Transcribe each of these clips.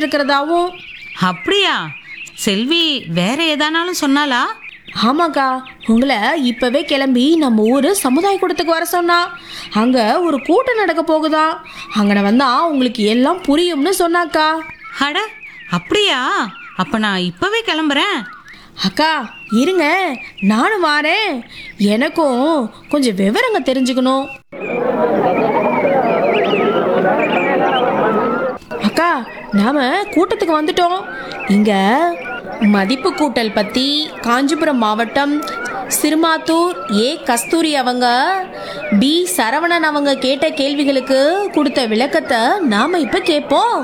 பண்ணிட்டு இருக்கிறதாவும். அப்படியா? செல்வி வேற ஏதானாலும் சொன்னாலா? ஆமாக்கா, உங்களை இப்பவே கிளம்பி நம்ம ஊர் சமுதாய கூடத்துக்கு வர சொன்னா. அங்க ஒரு கூட்டம் நடக்க போகுதா, அங்கன வந்தா உங்களுக்கு எல்லாம் புரியும்னு சொன்னாக்கா. அட அப்படியா? அப்ப நான் இப்பவே கிளம்புறேன். அக்கா இருங்க, நானும் வாரேன். எனக்கும் கொஞ்சம் விவரங்க தெரிஞ்சுக்கணும். அக்கா, நாம கூட்டத்துக்கு வந்துட்டோம். இங்க மதிப்பு கூட்டல் பத்தி காஞ்சிபுரம் மாவட்டம் சிறுமாத்தூர் கஸ்தூரி அவங்க, பி சரவணன் அவங்க கேட்ட கேள்விகளுக்கு கொடுத்த விளக்கத்தை நாம இப்ப கேட்போம்.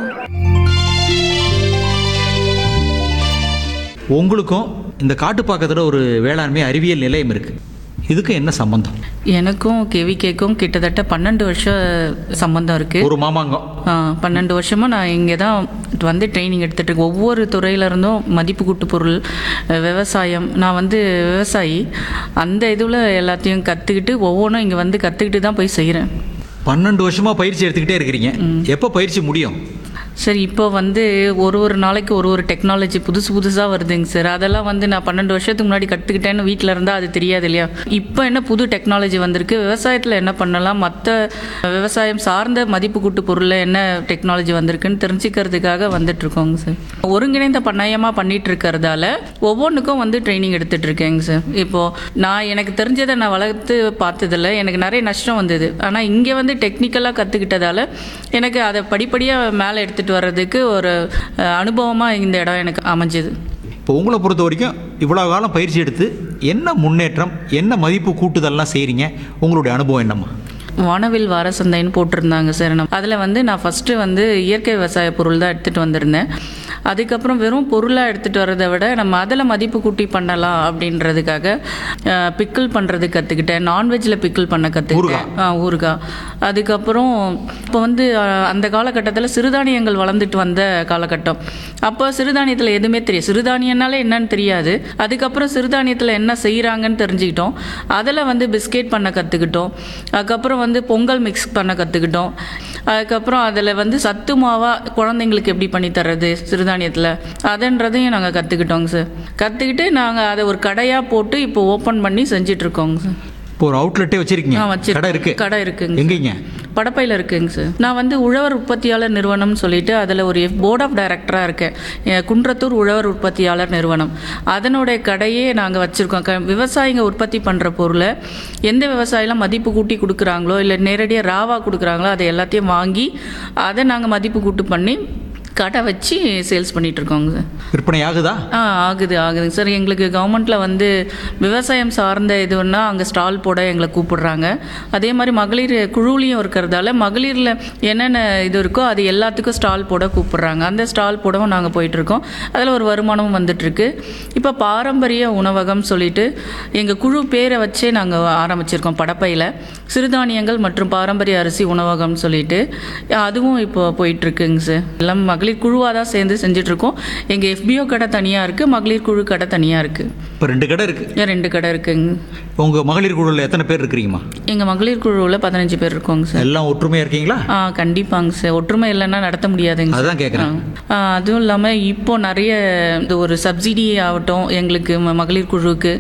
உங்களுக்கும் இந்த காட்டுப்பாக்கத்தில் ஒரு வேளாண்மை அறிவியல் நிலையம் இருக்குது. இதுக்கு என்ன சம்பந்தம்? எனக்கும் கேவிகேக்கும் கிட்டத்தட்ட 12 வருஷம் சம்பந்தம் இருக்குது. ஒரு மாமாங்கம். 12 வருஷமாக நான் இங்கே தான் வந்து ட்ரைனிங் எடுத்துகிட்டு இருக்கேன். ஒவ்வொரு துறையிலேருந்தும் மதிப்பு கூட்டு பொருள், விவசாயம். நான் வந்து விவசாயி. அந்த இதில் எல்லாத்தையும் கற்றுக்கிட்டு ஒவ்வொன்றும் இங்கே வந்து கற்றுக்கிட்டு தான் போய் செய்கிறேன். 12 வருஷமாக பயிற்சி எடுத்துக்கிட்டே இருக்கிறீங்க. எப்போ பயிற்சி முடியும்? சரி, இப்போ வந்து ஒரு நாளைக்கு ஒரு டெக்னாலஜி புதுசாக வருதுங்க சார். அதெல்லாம் வந்து நான் 12 வருஷத்துக்கு முன்னாடி கற்றுக்கிட்டேன்னு வீட்டில் இருந்தால் அது தெரியாது இல்லையா. இப்போ என்ன புது டெக்னாலஜி வந்திருக்கு, விவசாயத்தில் என்ன பண்ணலாம், மற்ற விவசாயம் சார்ந்த மதிப்பு கூட்டு பொருளில் என்ன டெக்னாலஜி வந்திருக்குன்னு தெரிஞ்சுக்கிறதுக்காக வந்துட்டுருக்கோங்க சார். ஒருங்கிணைந்த பண்ணையமாக பண்ணிகிட்டு இருக்கிறதால ஒவ்வொன்றுக்கும் வந்து ட்ரைனிங் எடுத்துகிட்டு இருக்கேங்க சார். இப்போது நான் எனக்கு தெரிஞ்சதை நான் வளர்த்து பார்த்ததில்ல, எனக்கு நிறைய நஷ்டம் வந்தது. ஆனால் இங்கே வந்து டெக்னிக்கலாக கற்றுக்கிட்டதால எனக்கு அதை படிப்படியாக மேலே எடுத்துகிட்டு வர்றதுக்கு ஒரு அனுபவமாக இந்த இடம் எனக்கு அமைஞ்சது. இப்போ உங்களை பொறுத்த வரைக்கும் இவ்வளோ காலம் பயிற்சி எடுத்து என்ன முன்னேற்றம், என்ன மதிப்பு கூட்டுதல்லாம் செய்கிறீங்க? உங்களுடைய அனுபவம் என்னம்மா? வானவில் வார சந்தைன்னு போட்டிருந்தாங்க சார். அதில் வந்து நான் ஃபஸ்ட்டு வந்து இயற்கை விவசாய பொருள் தான் எடுத்துகிட்டு வந்திருந்தேன். அதுக்கப்புறம் வெறும் பொருளாக எடுத்துகிட்டு வரதை விட நம்ம அதில் மதிப்பு கூட்டி பண்ணலாம் அப்படின்றதுக்காக பிக்கிள் பண்ணுறது கற்றுக்கிட்டேன். நான்வெஜ்ஜில் பிக்கிள் பண்ண கற்றுக்கிட்டேன், ஊறுகாய். அதுக்கப்புறம் இப்போ வந்து அந்த காலகட்டத்தில் சிறுதானியங்கள் வளர்ந்துட்டு வந்த காலகட்டம். அப்போ சிறுதானியத்தில் எதுவுமே தெரியாது, சிறுதானியனாலே என்னன்னு தெரியாது. அதுக்கப்புறம் சிறுதானியத்தில் என்ன செய்கிறாங்கன்னு தெரிஞ்சுக்கிட்டோம். அதில் வந்து பிஸ்கெட் பண்ண கற்றுக்கிட்டோம். அதுக்கப்புறம் வந்து பொங்கல் மிக்ஸ் பண்ண கற்றுக்கிட்டோம். அதுக்கப்புறம் அதில் வந்து சத்து மாவாக குழந்தைங்களுக்கு எப்படி பண்ணி தர்றது சிறுதானியத்தில், அதுன்றதையும் நாங்கள் கற்றுக்கிட்டோங்க சார். கற்றுக்கிட்டு நாங்கள் அதை ஒரு கடையாக போட்டு இப்போ ஓப்பன் பண்ணி செஞ்சிட்ருக்கோங்க சார். இப்போ ஒரு அவுட்லெட்டே வச்சிருக்கீங்க? கடை இருக்கு. கடை இருக்குங்க. எங்கேங்க? படப்பையில் இருக்குங்க சார். நான் வந்து உழவர் உற்பத்தியாளர் நிறுவனம்னு சொல்லிட்டு அதில் ஒரு போர்ட் ஆஃப் டைரக்டராக இருக்கேன். குன்றத்தூர் உழவர் உற்பத்தியாளர் நிறுவனம், அதனுடைய கடையே நாங்கள் வச்சுருக்கோம். விவசாயிங்க உற்பத்தி பண்ணுற பொருளை எந்த விவசாயிலாம் மதிப்பு கூட்டி கொடுக்குறாங்களோ இல்லை நேரடியாக ராவாக கொடுக்குறாங்களோ அதை எல்லாத்தையும் வாங்கி அதை நாங்கள் மதிப்பு கூட்டு பண்ணி கடை வச்சு சேல்ஸ் பண்ணிகிட்ருக்கோங்க சார். விற்பனை ஆகுதா? ஆகுதுங்க சார். எங்களுக்கு கவர்மெண்ட்டில் வந்து விவசாயம் சார்ந்த இதுன்னா அங்கே ஸ்டால் போட எங்களை கூப்பிடுறாங்க. அதே மாதிரி மகளிர் குழுவிலையும் இருக்கிறதால மகளிரில் என்னென்ன இது இருக்கோ அது எல்லாத்துக்கும் ஸ்டால் போட கூப்பிடுறாங்க. அந்த ஸ்டால் போடவும் நாங்கள் போயிட்டுருக்கோம். அதில் ஒரு வருமானமும் வந்துட்டுருக்கு. இப்போ பாரம்பரிய உணவகம் சொல்லிட்டு எங்கள் குழு பேரை வச்சே நாங்கள் ஆரம்பிச்சிருக்கோம். படப்பையில் சிறுதானியங்கள் மற்றும் பாரம்பரிய அரிசி உணவகம்னு சொல்லிட்டு அதுவும் இப்போ போயிட்டுருக்குங்க சார். எல்லாம் மகளிர் குழுவாக தான் சேர்ந்து செஞ்சிட்ருக்கோம். எங்கள் FBO கடை தனியாக இருக்குது, மகளிர் குழு கடை தனியாக இருக்குது. இப்போ 2 கடை இருக்குது? 2 கடை இருக்குங்க. உங்கள் மகளிர் குழுவில் எத்தனை பேர் இருக்கிறீங்கம்மா? எங்கள் மகளிர் குழுவில் 15 பேர் இருக்கோங்க சார். எல்லாம் ஒற்றுமையாக இருக்கீங்களா? கண்டிப்பாங்க சார். ஒற்றுமை இல்லைன்னா நடத்த முடியாதுங்க. அதான் கேட்குறேன். அதுவும் இல்லாமல் இப்போ நிறைய இந்த ஒரு சப்சிடி ஆகட்டும் எங்களுக்கு மகளிர் குழுவுக்கு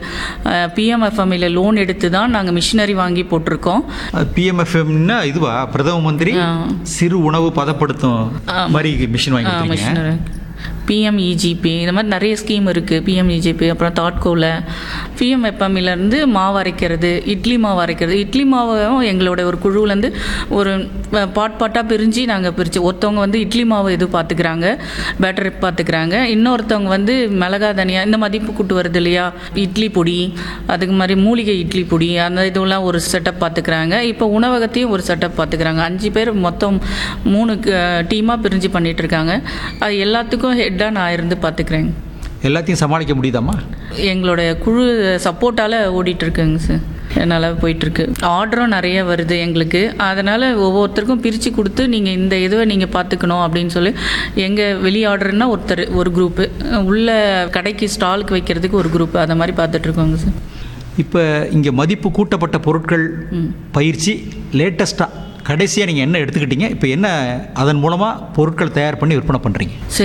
PMFMல லோன் எடுத்து தான் நாங்கள் மிஷினரி வாங்கி போட்டிருக்கோம். PMFMன்னா இதுவா, பிரதம மந்திரி சிறு உணவு பதப்படுத்தும் மாதிரி மிஷின் வாங்கி மிஷினரி. PMEGP இந்த மாதிரி நிறைய ஸ்கீம் இருக்குது. PMEGP அப்புறம் தாட்கோவில் PMFMலேருந்து மாவு அரைக்கிறது, இட்லி மாவு அரைக்கிறது. இட்லி மாவும் எங்களோட ஒரு குழுவிலேருந்து ஒரு பாட்டாக பிரிஞ்சு நாங்கள் பிரித்து ஒருத்தவங்க வந்து இட்லி மாவு இது பார்த்துக்கிறாங்க, பேட்டரி பார்த்துக்கிறாங்க. இன்னொருத்தவங்க வந்து மிளகா தனியா இந்த மதிப்பு கூட்டு வருது இல்லையா, இட்லி பொடி, அதுக்கு மாதிரி மூலிகை இட்லி பொடி, அந்த இதெல்லாம் ஒரு செட்டப் பார்த்துக்கிறாங்க. இப்போ உணவகத்தையும் ஒரு செட்டப் பார்த்துக்கிறாங்க. 5 பேர் மொத்தம் 3 டீமாக பிரிஞ்சு பண்ணிகிட்ருக்காங்க. அது எல்லாத்துக்கும் ஹெட்டாக நான் இருந்து பார்த்துக்கிறேன். எல்லாத்தையும் சமாளிக்க முடியுதாம்மா? எங்களோட குழு சப்போர்ட்டால் ஓடிட்டுருக்குங்க சார். நல்லா போயிட்டுருக்கு. ஆர்டரும் நிறைய வருது எங்களுக்கு. அதனால் ஒவ்வொருத்தருக்கும் பிரித்து கொடுத்து நீங்கள் இந்த இதுவை நீங்கள் பார்த்துக்கணும் அப்படின்னு சொல்லி எங்கள் வெளி ஆர்டர்னால் ஒரு குரூப்பு, உள்ள கடைக்கு ஸ்டாலுக்கு வைக்கிறதுக்கு ஒரு குரூப்பு, அதை மாதிரி பார்த்துட்ருக்கோங்க சார். இப்போ இங்கே மதிப்பு கூட்டப்பட்ட பொருட்கள் பயிற்சி லேட்டஸ்ட்டாக கடைசியாக நீங்கள் என்ன எடுத்துக்கிட்டீங்க? இப்போ என்ன அதன் மூலமாக பொருட்கள் தயார் பண்ணி விற்பனை பண்ணுறீங்க? சரி,